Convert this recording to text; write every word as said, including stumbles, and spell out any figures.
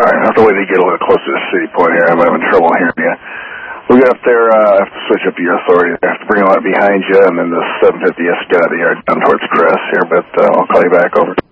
All right, I have to wait to get a little closer to the city point here. I'm having trouble hearing you. We'll get up there. Uh, I have to switch up your authority. I have to bring a lot behind you, and then the seven fifty has to get out of the yard down towards Crest here, but uh, I'll call you back over.